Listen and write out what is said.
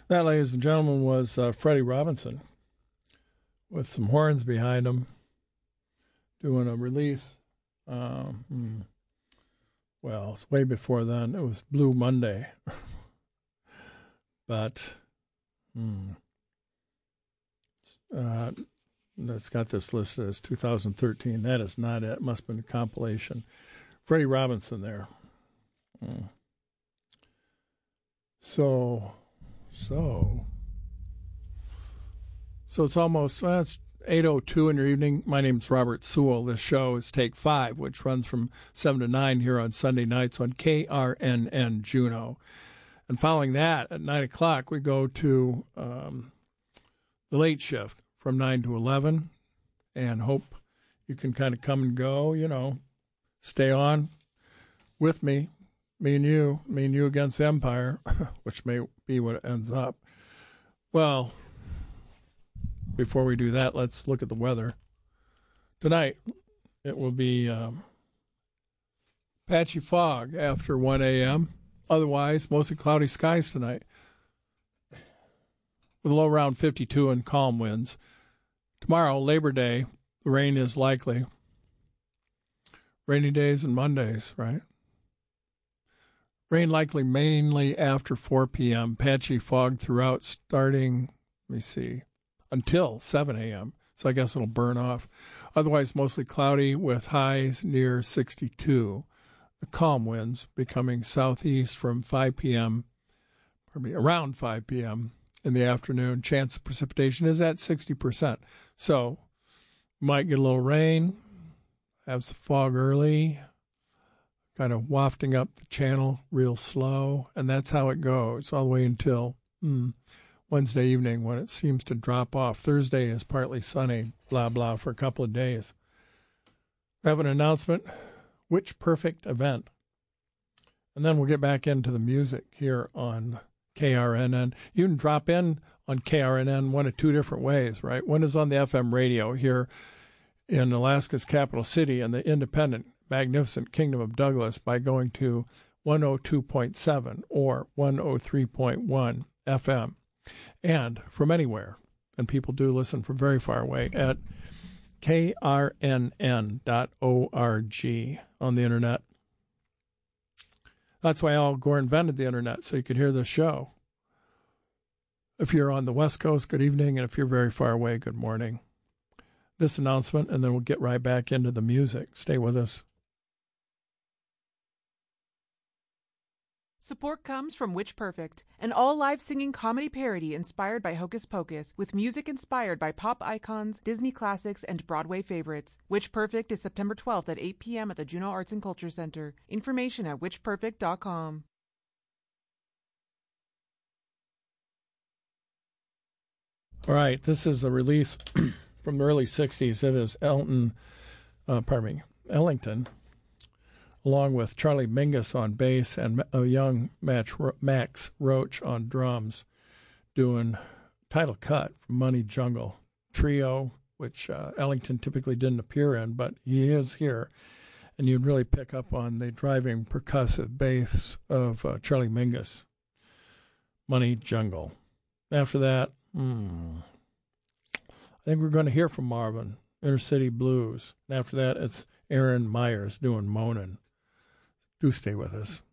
That, ladies and gentlemen, was Freddie Robinson with some horns behind him doing a release. Well, it's way before then. It was Blue Monday. But it's got this listed as 2013. That is not it. It must have been a compilation. Freddie Robinson there. So it's almost, it's 8:02 in your evening. My name's Robert Sewell. This show is Take 5, which runs from 7 to 9 here on Sunday nights on KRNN Juneau. And following that, at 9 o'clock, we go to the late shift from 9 to 11, and hope you can kind of come and go, stay on with me and you against the Empire, which may be what it ends up. Well, before we do that, let's look at the weather. Tonight, it will be patchy fog after 1 a.m., otherwise, mostly cloudy skies tonight, with a low around 52 and calm winds. Tomorrow, Labor Day, the rain is likely. Rainy days and Mondays, right? Rain likely mainly after 4 p.m. Patchy fog throughout starting, until 7 a.m. So I guess it'll burn off. Otherwise, mostly cloudy with highs near 62. The calm winds becoming southeast from around 5 p.m. in the afternoon. Chance of precipitation is at 60%. So might get a little rain, have some fog early, kind of wafting up the channel real slow, and that's how it goes all the way until Wednesday evening when it seems to drop off. Thursday is partly sunny, blah, blah, for a couple of days. I have an announcement. Which Perfect event? And then we'll get back into the music here on KRNN. You can drop in on KRNN one of two different ways, right? One is on the FM radio here in Alaska's capital city and the independent, magnificent Kingdom of Douglas by going to 102.7 or 103.1 FM. And from anywhere, and people do listen from very far away, at krnn.org on the internet. That's why Al Gore invented the internet, so you could hear the show. If you're on the West Coast, good evening, and if you're very far away, good morning. This announcement, and then we'll get right back into the music. Stay with us. Support comes from Witch Perfect, an all-live singing comedy parody inspired by Hocus Pocus, with music inspired by pop icons, Disney classics, and Broadway favorites. Witch Perfect is September 12th at 8 p.m. at the Juneau Arts and Culture Center. Information at witchperfect.com. All right, this is a release from the early 60s. It is Ellington, along with Charlie Mingus on bass and a young Max Roach on drums, doing title cut from Money Jungle Trio, which Ellington typically didn't appear in, but he is here. And you'd really pick up on the driving percussive bass of Charlie Mingus. Money Jungle. After that, I think we're going to hear from Marvin, Inner City Blues. And after that, it's Aaron Myers doing Moanin'. Do stay with us.